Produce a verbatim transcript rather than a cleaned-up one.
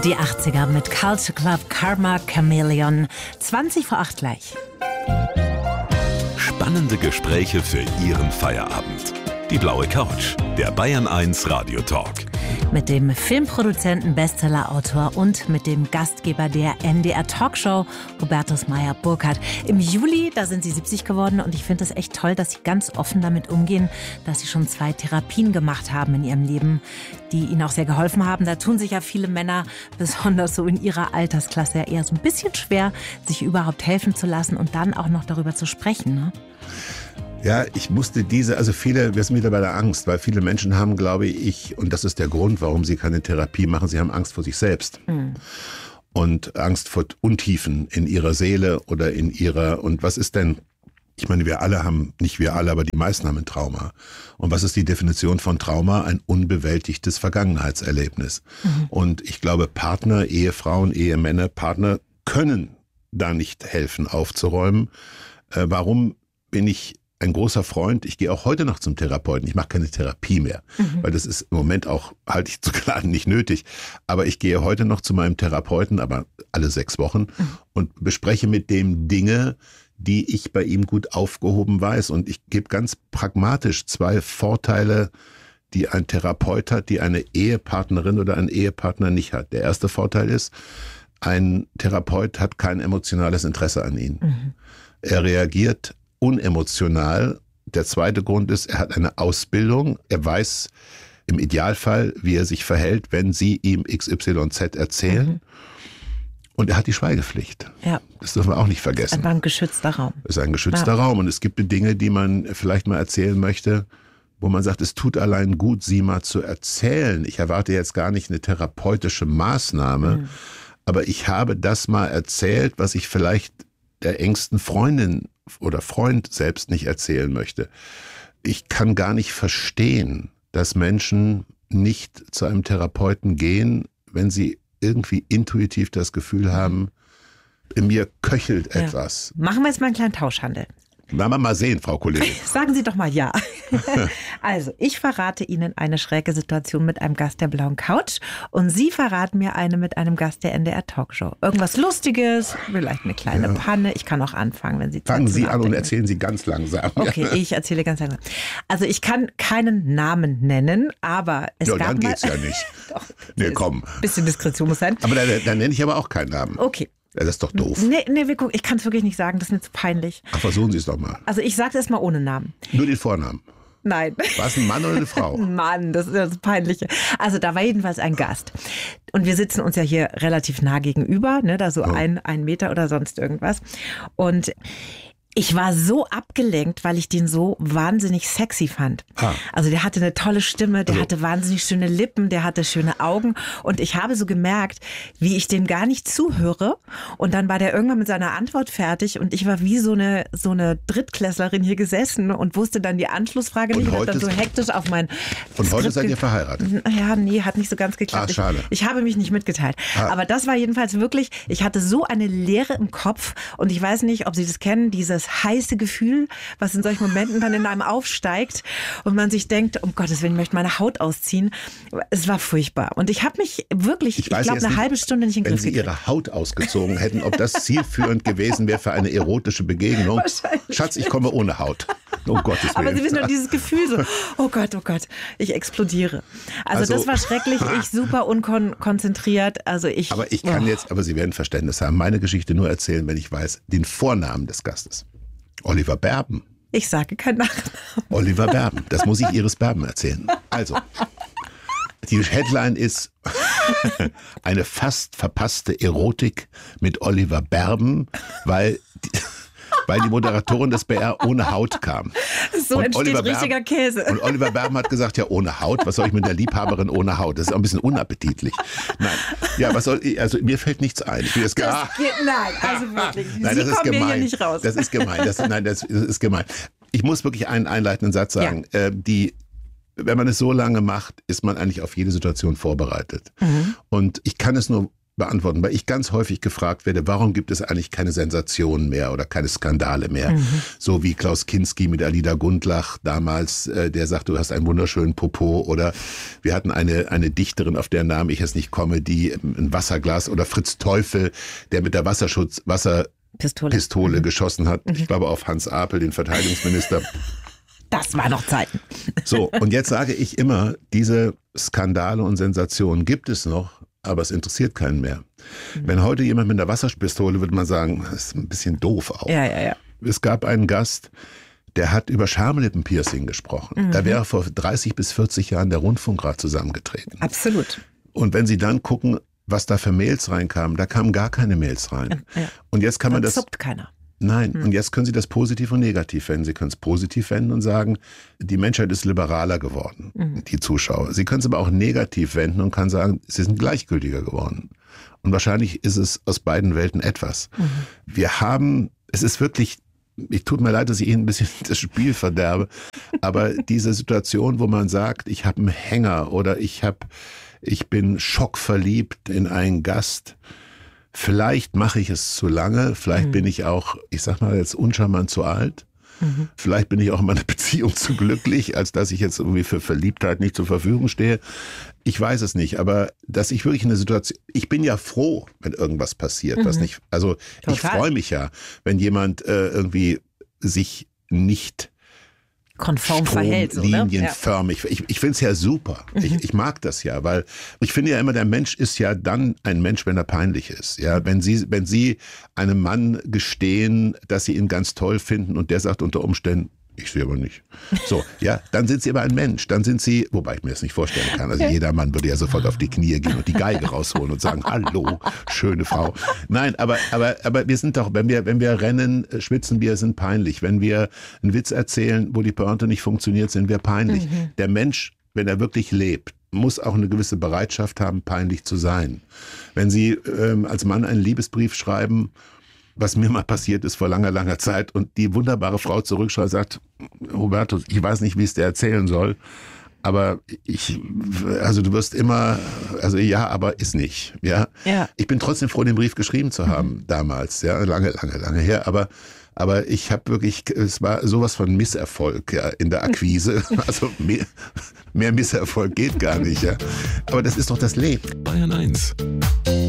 Die achtziger mit Culture Club, Karma Chameleon. zwanzig vor acht gleich. Spannende Gespräche für Ihren Feierabend. Die blaue Couch, der Bayern eins Radio Talk. Mit dem Filmproduzenten, Bestsellerautor und mit dem Gastgeber der N D R Talkshow, Hubertus Meyer-Burkhardt. Im Juli, da sind Sie siebzig geworden und ich finde es echt toll, dass Sie ganz offen damit umgehen, dass Sie schon zwei Therapien gemacht haben in Ihrem Leben, die Ihnen auch sehr geholfen haben. Da tun sich ja viele Männer, besonders so in ihrer Altersklasse, ja eher so ein bisschen schwer, sich überhaupt helfen zu lassen und dann auch noch darüber zu sprechen, ne? Ja, ich musste diese, also viele, wir sind wieder bei der Angst, weil viele Menschen haben, glaube ich, und das ist der Grund, warum sie keine Therapie machen, sie haben Angst vor sich selbst. Mhm. Und Angst vor Untiefen in ihrer Seele oder in ihrer, und was ist denn, ich meine, wir alle haben, nicht wir alle, aber die meisten haben ein Trauma. Und was ist die Definition von Trauma? Ein unbewältigtes Vergangenheitserlebnis. Mhm. Und ich glaube, Partner, Ehefrauen, Ehemänner, Partner können da nicht helfen, aufzuräumen. Äh, warum bin ich ein großer Freund, ich gehe auch heute noch zum Therapeuten, ich mache keine Therapie mehr, mhm. weil das ist im Moment auch, halte ich zu klar, nicht nötig, aber ich gehe heute noch zu meinem Therapeuten, aber alle sechs Wochen mhm. und bespreche mit dem Dinge, die ich bei ihm gut aufgehoben weiß, und ich gebe ganz pragmatisch zwei Vorteile, die ein Therapeut hat, die eine Ehepartnerin oder ein Ehepartner nicht hat. Der erste Vorteil ist, ein Therapeut hat kein emotionales Interesse an Ihnen. Mhm. Er reagiert unemotional. Der zweite Grund ist, er hat eine Ausbildung. Er weiß im Idealfall, wie er sich verhält, wenn Sie ihm X Y Z erzählen. Mhm. Und er hat die Schweigepflicht. Ja. Das dürfen wir auch nicht vergessen. Das ist ein geschützter Raum. Das ist ein geschützter ja. Raum. Und es gibt Dinge, die man vielleicht mal erzählen möchte, wo man sagt, es tut allein gut, sie mal zu erzählen. Ich erwarte jetzt gar nicht eine therapeutische Maßnahme, mhm. aber ich habe das mal erzählt, was ich vielleicht der engsten Freundin oder Freund selbst nicht erzählen möchte. Ich kann gar nicht verstehen, dass Menschen nicht zu einem Therapeuten gehen, wenn sie irgendwie intuitiv das Gefühl haben, in mir köchelt ja. etwas. Machen wir jetzt mal einen kleinen Tauschhandel. Werden wir mal sehen, Frau Kollegin. Sagen Sie doch mal ja. Also, ich verrate Ihnen eine schräge Situation mit einem Gast der blauen Couch und Sie verraten mir eine mit einem Gast der N D R Talkshow. Irgendwas Lustiges, vielleicht eine kleine ja. Panne. Ich kann auch anfangen, wenn Sie Zeit Fangen Sie an und erzählen Sie ganz langsam. Okay, ich erzähle ganz langsam. Also, ich kann keinen Namen nennen, aber es ja, gab dann mal... geht's ja nicht. Doch, nee, komm. Ein bisschen Diskretion muss sein. Aber dann, dann nenne ich aber auch keinen Namen. Okay. Das ist doch doof. Nee, nee, wir gucken. Ich kann es wirklich nicht sagen, das ist mir zu peinlich. Ach, versuchen Sie es doch mal. Also ich sage es erstmal ohne Namen. Nur den Vornamen? Nein. War es ein Mann oder eine Frau? Ein Mann, das ist das Peinliche. Also da war jedenfalls ein Gast. Und wir sitzen uns ja hier relativ nah gegenüber, ne, da so oh. ein, ein Meter oder sonst irgendwas. Und ich war so abgelenkt, weil ich den so wahnsinnig sexy fand. Ah. Also der hatte eine tolle Stimme, der also. hatte wahnsinnig schöne Lippen, der hatte schöne Augen. Und ich habe so gemerkt, wie ich dem gar nicht zuhöre. Und dann war der irgendwann mit seiner Antwort fertig und ich war wie so eine so eine Drittklässlerin hier gesessen und wusste dann die Anschlussfrage und nicht. Und hab dann so hektisch auf mein Und Skript heute seid ihr verheiratet? Ja, nee, hat nicht so ganz geklappt. Ah, schade. Ich, ich habe mich nicht mitgeteilt. Ah. Aber das war jedenfalls wirklich, ich hatte so eine Leere im Kopf und ich weiß nicht, ob Sie das kennen, dieses heiße Gefühl, was in solchen Momenten dann in einem aufsteigt und man sich denkt, um Gottes Willen, ich möchte meine Haut ausziehen. Es war furchtbar. Und ich habe mich wirklich, ich, ich glaube, eine nicht, halbe Stunde nicht in den Griff gekriegt. Wenn Sie Ihre Haut ausgezogen hätten, ob das zielführend gewesen wäre für eine erotische Begegnung. Schatz, ich komme ohne Haut. Oh Gottes Willen. Aber Sie wissen nur dieses Gefühl so, oh Gott, oh Gott, ich explodiere. Also, also das war schrecklich, ich super unkonzentriert. Also ich, aber ich kann oh. jetzt, aber Sie werden Verständnis haben, meine Geschichte nur erzählen, wenn ich weiß, den Vornamen des Gastes. Oliver Berben. Ich sage keinen Nachnamen. Oliver Berben. Das muss ich Iris Berben erzählen. Also, die Headline ist eine fast verpasste Erotik mit Oliver Berben, weil die, weil die Moderatorin des B R ohne Haut kam. So und entsteht Oliver richtiger Berben, Käse. Und Oliver Berben hat gesagt, ja, ohne Haut, was soll ich mit der Liebhaberin ohne Haut? Das ist auch ein bisschen unappetitlich. Nein, ja, was soll ich, also mir fällt nichts ein. Ich will das das gar, geht, nein, also wirklich. Nein, Sie das ist kommen gemein. mir hier nicht raus. Das ist gemein. Das, nein, das, das ist gemein. Ich muss wirklich einen einleitenden Satz sagen. Ja. Äh, die, wenn man es so lange macht, ist man eigentlich auf jede Situation vorbereitet. Mhm. Und ich kann es nur beantworten, weil ich ganz häufig gefragt werde, warum gibt es eigentlich keine Sensationen mehr oder keine Skandale mehr? Mhm. So wie Klaus Kinski mit Alida Gundlach damals, äh, der sagt, du hast einen wunderschönen Popo, oder wir hatten eine, eine Dichterin, auf deren Namen ich jetzt nicht komme, die ein Wasserglas, oder Fritz Teufel, der mit der Wasserschutz, Wasserpistole Pistole mhm. geschossen hat. Mhm. Ich glaube auf Hans Apel, den Verteidigungsminister. Das war noch Zeiten. So, und jetzt sage ich immer, diese Skandale und Sensationen gibt es noch, aber es interessiert keinen mehr. Mhm. Wenn heute jemand mit einer Wasserpistole, würde man sagen, das ist ein bisschen doof auch. Ja, ja, ja. Es gab einen Gast, der hat über Schamlippenpiercing gesprochen. Mhm. Da wäre vor dreißig bis vierzig Jahren der Rundfunkrat zusammengetreten. Absolut. Und wenn Sie dann gucken, was da für Mails reinkamen, da kamen gar keine Mails rein. Ja. Und jetzt kann man dann das... zuppt keiner. Nein, hm. und jetzt können Sie das positiv und negativ wenden. Sie können es positiv wenden und sagen, die Menschheit ist liberaler geworden, mhm. die Zuschauer. Sie können es aber auch negativ wenden und kann sagen, sie sind gleichgültiger geworden. Und wahrscheinlich ist es aus beiden Welten etwas. Mhm. Wir haben, es ist wirklich, ich tut mir leid, dass ich Ihnen ein bisschen das Spiel verderbe, aber diese Situation, wo man sagt, ich habe einen Hänger oder ich habe, ich bin schockverliebt in einen Gast. Vielleicht mache ich es zu lange, vielleicht mhm. bin ich auch, ich sag mal jetzt uncharmant zu alt. Mhm. Vielleicht bin ich auch in meiner Beziehung zu glücklich, als dass ich jetzt irgendwie für Verliebtheit nicht zur Verfügung stehe. Ich weiß es nicht, aber dass ich wirklich in der Situation, ich bin ja froh, wenn irgendwas passiert, mhm. was nicht, also Total. Ich freue mich ja, wenn jemand äh, irgendwie sich nicht konform verhält. So, ne? Linienförmig. Ja. Ich, ich finde es ja super. Mhm. Ich, ich mag das ja, weil ich finde ja immer, der Mensch ist ja dann ein Mensch, wenn er peinlich ist. Ja, wenn Sie, wenn Sie einem Mann gestehen, dass Sie ihn ganz toll finden und der sagt unter Umständen, ich sehe aber nicht. So, ja, dann sind Sie aber ein Mensch. Dann sind Sie, wobei ich mir das nicht vorstellen kann. Also jeder Mann würde ja sofort auf die Knie gehen und die Geige rausholen und sagen, hallo, schöne Frau. Nein, aber, aber, aber wir sind doch, wenn wir, wenn wir rennen, schwitzen wir, sind peinlich. Wenn wir einen Witz erzählen, wo die Pointe nicht funktioniert, sind wir peinlich. Mhm. Der Mensch, wenn er wirklich lebt, muss auch eine gewisse Bereitschaft haben, peinlich zu sein. Wenn Sie ähm, als Mann einen Liebesbrief schreiben, was mir mal passiert ist vor langer, langer Zeit, und die wunderbare Frau zurückschreibt, sagt, Hubertus, ich weiß nicht, wie es dir erzählen soll, aber ich, also du wirst immer, also ja, aber ist nicht, ja. ja. Ich bin trotzdem froh, den Brief geschrieben zu haben, mhm. damals, ja, lange, lange, lange her, aber Aber ich habe wirklich, es war sowas von Misserfolg ja, in der Akquise. Also mehr, mehr Misserfolg geht gar nicht. Ja. Aber das ist doch das Leben. Bayern eins.